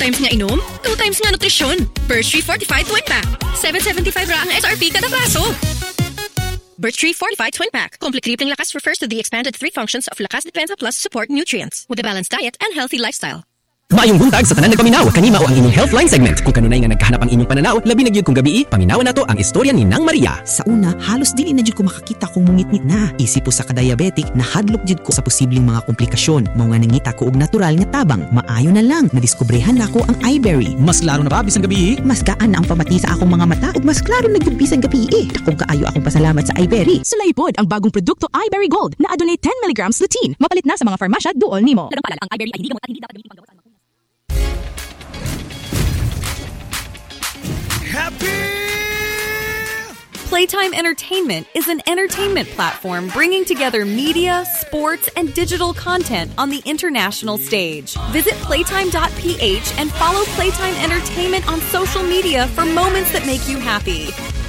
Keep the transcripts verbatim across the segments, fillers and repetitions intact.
times nga inom, two times nga nutrisyon. Birch Tree Fortified Twin Pack. seven seventy-five ra ang S R P kada baso. Birch Tree Fortified Twin Pack. Complete Tripling Lakas refers to the expanded three functions of Lakas Defensa Plus support nutrients with a balanced diet and healthy lifestyle. Maayong buntag sa tanan nagpaminaw. Kanima o ang inyong Healthline segment. Kung kanunay nga nagkahanap ang inyong pananaw, labi na gyud kung gabi, paminawan nato ang istorya ni Nang Maria. Sa una, halos dili na gyud ko makakita kung mungit-ngit na. Isip po sa ka-diabetic, nahadlok gyud ko sa posibleng mga komplikasyon. Mao nga nangita ko og natural nga tabang. Maayo na lang, nadiskobrehan nako ang iBerry. Mas klaro na ba bisan gabi? Mas gaan na ang pamati sa akong mga mata ug mas klaro na gyud bisan gabi. Dakong kaayo akong pasalamat sa iBerry. Sulaipod ang bagong produkto iBerry Gold na adunay ten milligrams lutein. Mapalit na sa mga farmasya duol nimo. Dagang paalala, ang iBerry ay hindi gamot at hindi dapat gamitin panggamot sa mga Happy! Playtime Entertainment is an entertainment platform bringing together media, sports, and digital content on the international stage. Visit playtime dot p h and follow Playtime Entertainment on social media for moments that make you happy.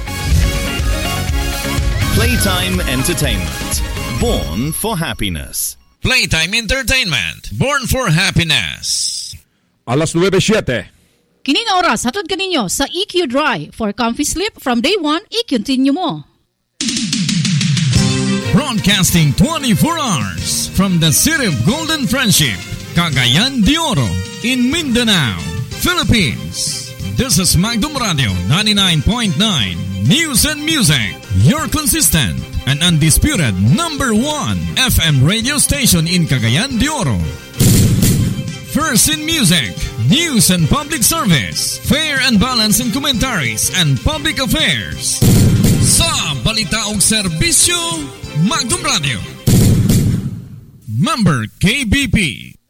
Playtime Entertainment. Born for happiness. Playtime Entertainment. Born for happiness. Alas nueve siete. Kini nga oras, hatod kaninyo sa E Q Dry. For comfy sleep from day one, i-continue mo. Broadcasting twenty-four hours from the city of Golden Friendship, Cagayan de Oro, in Mindanao, Philippines. This is Magdum Radio ninety-nine point nine News and Music, your consistent and undisputed number one F M radio station in Cagayan de Oro. First in music, news and public service, fair and balanced in commentaries and public affairs. Sa balita og serbisyo, Magdum Radio. Member K B P.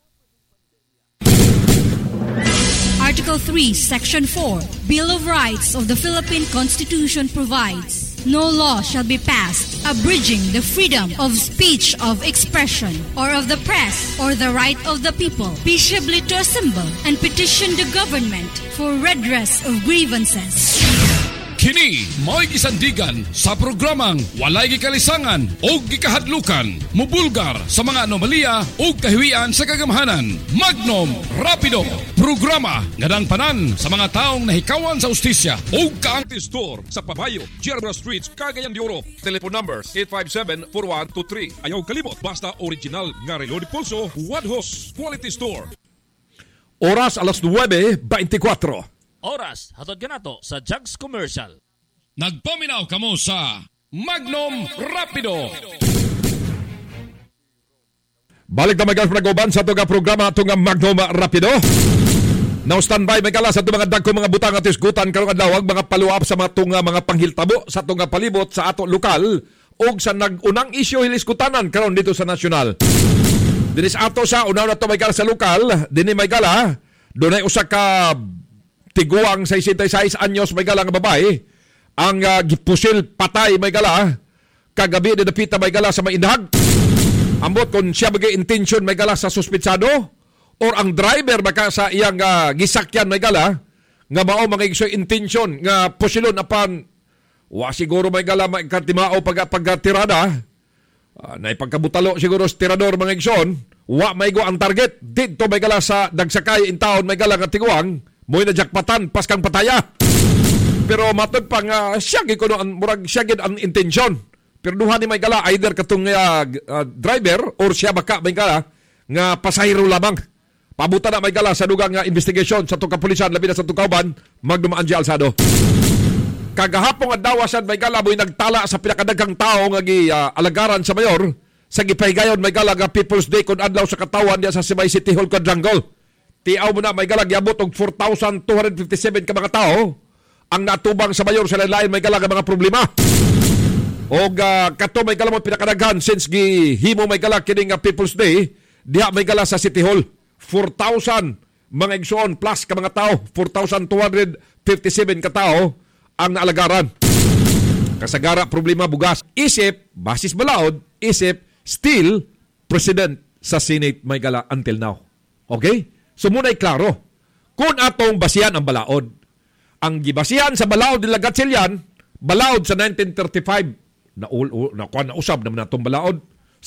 Article three, Section four, Bill of Rights of the Philippine Constitution provides, no law shall be passed abridging the freedom of speech, of expression, or of the press, or the right of the people peaceably to assemble and petition the government for redress of grievances. Kini mo'y gisandigan sa programang walay gikalisangan o gikahadlukan, mubulgar sa mga anomalya o kahiwian sa kagamahanan. Magnum Rapido, programa ngadang panan sa mga taong nahikawan sa ustisya o kaangti store sa Pabayo, Gerber Streets, Cagayan de Oro. Telephone number eight five seven, four one two three. Ayaw kalimot, basta original nga relo di pulso, Wadhos Quality Store. Oras alas nueve veinticuatro. Oras, hatod ka na to sa Jugs Commercial. Nagpaminaw kamo sa Magnum Rapido. Balik na mga panagoban sa itong programa itong Magnum Rapido. Now standby may kala sa itong mga dagko mga butang at isgutan karong adlawag mga paluap sa mga itong mga panghiltabo sa itong palibot sa ato lokal o sa nagunang isyo hiliskutanan karon dito sa nasyonal. Dinis ato sa unaw na ito may kala sa lokal, dini may kala, doon ay usa ka tiguang sixty-six anyos may gala nga babae ang uh, gipusil patay may gala kagabi ni dapita may gala sa maindag. Ambot kung siya bagay intention may gala sa suspitsado or ang driver baka sa iyang uh, gisakyan may gala nga mao mga isoy intention nga pusilon apan wa siguro may gala magkatimao pag pagtirada uh, na ipagkabutalo siguro sa tirador mga igsoon wa may go ang target dito may gala sa dagsakay in town may gala nga tiguang mo'y na jackpatan, paskang pataya. Pero matod pang uh, siyagin ko no, murag siyagin ang intensyon. Pero duha ni may gala, either katong uh, uh, driver or siya baka may gala nga pasahero lamang. Pabuta na may gala sa dugang uh, investigation sa itong kapulisan, labi na sa itong kauban, magdumaan siya alsado. Kagahapong at dawasan may gala, mo'y nagtala sa pinakadagang tao nga gi, uh, alagaran sa mayor, sa gipahigayon may gala nga People's Day kung adlaw sa katawan diya sa Sibay City Hall Quadrangle. Tiaw mo na may galag yabot og four thousand two hundred fifty-seven ka mga tao ang natubang sa mayor sa lain may galag mga problema. Og uh, kato may galag mo pinakadaghan since gihimo may galag kini nga People's Day diha may galag sa City Hall. four thousand mga igsoon plus ka mga tao, four thousand two hundred fifty-seven ka tao ang naalagaran. Kasagara problema bugas. Isip basis balaod, isip still president sa Senate may galag until now. Okay? So muna'y klaro, kung atong basihan ang balaod, ang gibasihan sa balaod nila Gatchalian, balaod sa nineteen thirty-five, na, na, na, na usab naman atong balaod,